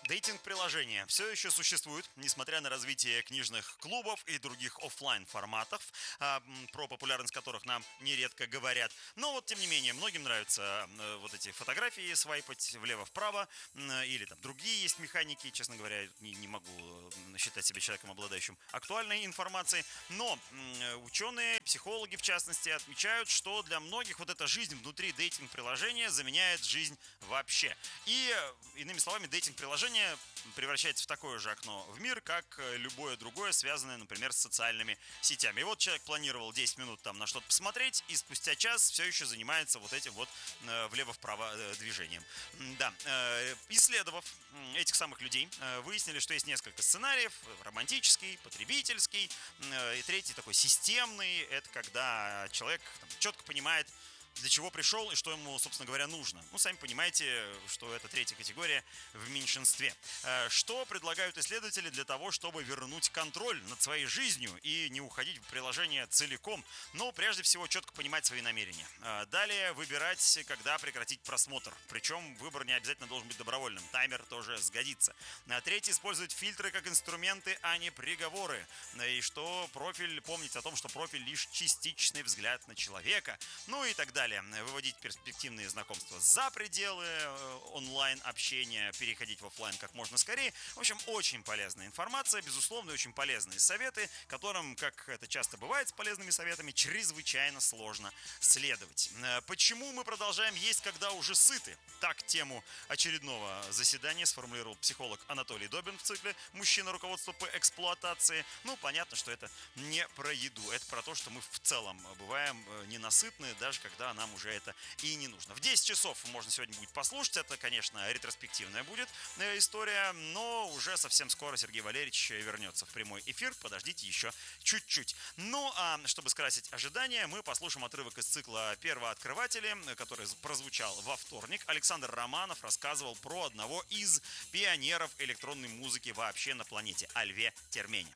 Дейтинг-приложения все еще существуют, несмотря на развитие книжных клубов и других оффлайн форматов, про популярность которых нам нередко говорят. Но вот, тем не менее, многим нравятся вот эти фотографии, свайпать влево-вправо, или там другие есть механики. Честно говоря, не могу считать себя человеком, обладающим актуальной информацией. Но ученые, психологи в частности, отмечают, что для многих вот эта жизнь внутри дейтинг-приложения заменяет жизнь вообще. И, иными словами, дейтинг-приложение превращается в такое же окно в мир, как любое другое, связанное, например, с социальными сетями. И вот человек планировал 10 минут там на что-то посмотреть, и спустя час все еще занимается вот этим вот влево-вправо движением. Да, исследовав этих самых людей, выяснили, что есть несколько сценариев: романтический, потребительский, и третий такой системный. Это когда человек четко понимает, для чего пришел и что ему, собственно говоря, нужно. Ну, сами понимаете, что это третья категория в меньшинстве. Что предлагают исследователи для того, чтобы вернуть контроль над своей жизнью и не уходить в приложение целиком, но прежде всего четко понимать свои намерения. Далее выбирать, когда прекратить просмотр. Причем выбор не обязательно должен быть добровольным. Таймер тоже сгодится. Третье — использовать фильтры как инструменты, а не приговоры. И что профиль, помнить о том, что профиль лишь частичный взгляд на человека. Ну и так далее. Выводить перспективные знакомства за пределы онлайн-общения, переходить в офлайн как можно скорее. В общем, очень полезная информация, безусловно, очень полезные советы, которым, как это часто бывает с полезными советами, чрезвычайно сложно следовать. Почему мы продолжаем есть, когда уже сыты? Так тему очередного заседания сформулировал психолог Анатолий Добин в цикле «Мужчина. Руководство по эксплуатации». Ну, понятно, что это не про еду, это про то, что мы в целом бываем ненасытны, даже когда нам уже это и не нужно. В 10 часов можно сегодня будет послушать. Это, конечно, ретроспективная будет история, но уже совсем скоро Сергей Валерьевич вернется в прямой эфир. Подождите еще чуть-чуть. Ну, а чтобы скрасить ожидания, мы послушаем отрывок из цикла «Первооткрыватели», который прозвучал во вторник. Александр Романов рассказывал про одного из пионеров электронной музыки вообще на планете — о Льве Термене.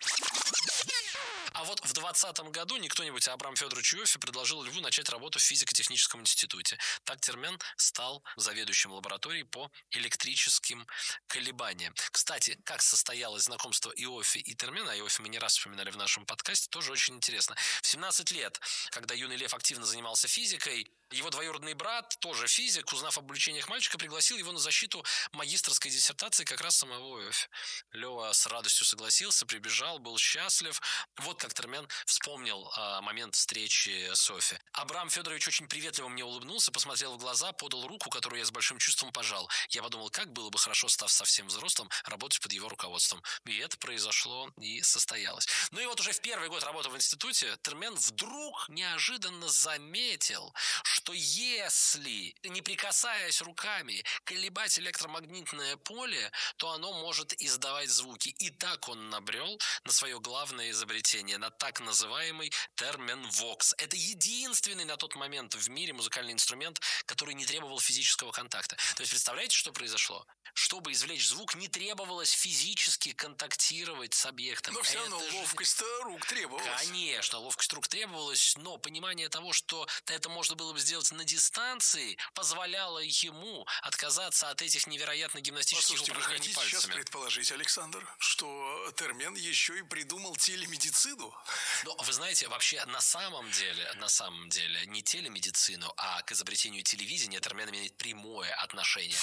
А вот в 2020 году не кто-нибудь, а Абрам Федорович Иоффе предложил Льву начать работу в физико-техническом институте. Так Термен стал заведующим лабораторией по электрическим колебаниям. Кстати, как состоялось знакомство Иоффе и Термена, Иоффе мы не раз вспоминали в нашем подкасте, тоже очень интересно. В 17 лет, когда юный Лев активно занимался физикой, его двоюродный брат, тоже физик, узнав об увлечениях мальчика, пригласил его на защиту магистерской диссертации как раз самого Иоффе. Лева с радостью согласился, прибежал, был счастлив. Вот как Термен вспомнил момент встречи с Иоффе. Абрам Федорович очень приветливо мне улыбнулся, посмотрел в глаза, подал руку, которую я с большим чувством пожал. Я подумал, как было бы хорошо, став совсем взрослым, работать под его руководством. И это произошло и состоялось. Ну и вот уже в первый год работы в институте Термен вдруг неожиданно заметил, что если, не прикасаясь руками, колебать электромагнитное поле, то оно может издавать звуки. И так он набрел на свое главное изобретение, на так называемый терменвокс. Это единственный на тот момент в мире музыкальный инструмент, который не требовал физического контакта. То есть представляете, что произошло? Чтобы извлечь звук, не требовалось физически контактировать с объектом. Но все равно ловкость рук требовалась. Конечно, ловкость рук требовалась, но понимание того, что это можно было бы сделать на дистанции, позволяло ему отказаться от этих невероятно гимнастических упражнений пальцами. Вы хотите сейчас предположить, Александр, что Термен еще и придумал телемедицину? Но вы знаете, вообще на самом деле, не телемедицину, а к изобретению телевидения Термен имеет прямое отношение.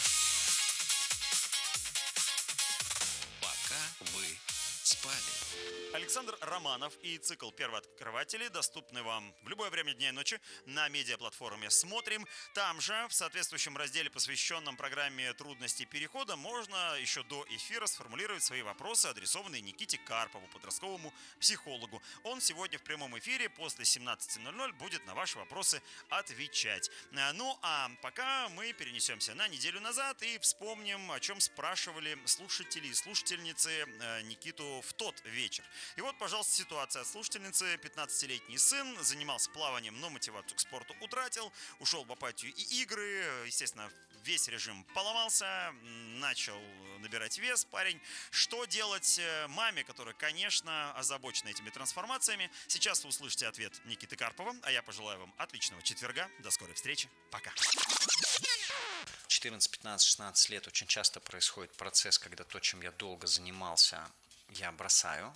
Пока вы спали. Александр Романов и цикл «Первооткрыватели» доступны вам в любое время дня и ночи на медиаплатформе «Смотрим». Там же, в соответствующем разделе, посвященном программе «Трудности перехода», можно еще до эфира сформулировать свои вопросы, адресованные Никите Карпову, подростковому психологу. Он сегодня в прямом эфире после 17:00 будет на ваши вопросы отвечать. Ну а пока мы перенесемся на неделю назад и вспомним, о чем спрашивали слушатели и слушательницы Никиту в тот вечер. И вот, пожалуйста, ситуация от слушательницы. 15-летний сын занимался плаванием, но мотивацию к спорту утратил, ушел в апатию и игры. Естественно, весь режим поломался, начал набирать вес парень. Что делать маме, которая, конечно, озабочена этими трансформациями? Сейчас вы услышите ответ Никиты Карпова, а я пожелаю вам отличного четверга. До скорой встречи. Пока. 14, 15, 16 лет очень часто происходит процесс, когда то, чем я долго занимался, я бросаю.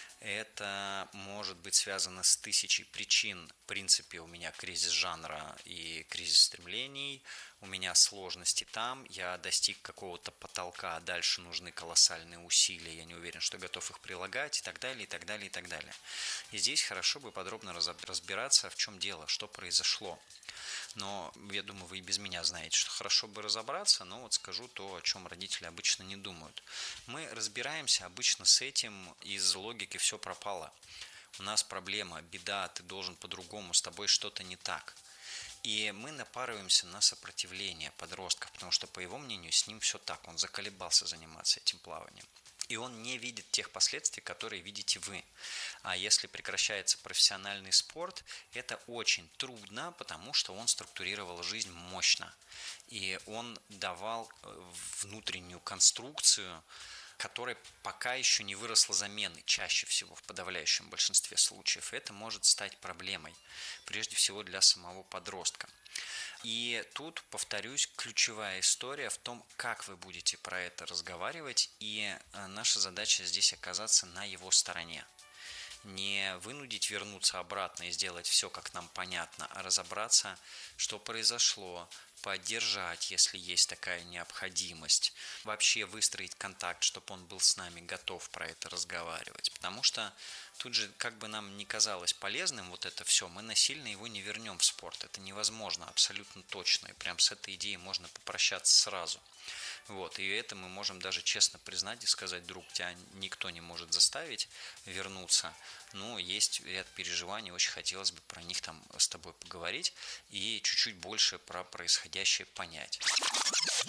Это может быть связано с тысячей причин. В принципе, у меня кризис жанра и кризис стремлений, у меня сложности там, я достиг какого-то потолка, а дальше нужны колоссальные усилия, я не уверен, что готов их прилагать, и так далее, и так далее, и так далее. И здесь хорошо бы подробно разбираться, в чем дело, что произошло. Но я думаю, вы и без меня знаете, что хорошо бы разобраться, но вот скажу то, о чем родители обычно не думают. Мы разбираемся обычно с этим из логики «все пропало». У нас проблема, беда, ты должен по-другому, с тобой что-то не так. И мы напарываемся на сопротивление подростков, потому что, по его мнению, с ним все так, он заколебался заниматься этим плаванием. И он не видит тех последствий, которые видите вы. А если прекращается профессиональный спорт, это очень трудно, потому что он структурировал жизнь мощно. И он давал внутреннюю конструкцию, которая пока еще не выросла замены, чаще всего в подавляющем большинстве случаев. Это может стать проблемой, прежде всего для самого подростка. И тут, повторюсь, ключевая история в том, как вы будете про это разговаривать, и наша задача здесь оказаться на его стороне. Не вынудить вернуться обратно и сделать все, как нам понятно, а разобраться, что произошло, поддержать, если есть такая необходимость, вообще выстроить контакт, чтобы он был с нами готов про это разговаривать. Потому что тут же, как бы нам ни казалось полезным вот это все, мы насильно его не вернем в спорт. Это невозможно, абсолютно точно. И прям с этой идеей можно попрощаться сразу. Вот, и это мы можем даже честно признать и сказать: друг, тебя никто не может заставить вернуться, но есть ряд переживаний, очень хотелось бы про них там с тобой поговорить и чуть-чуть больше про происходящее понять.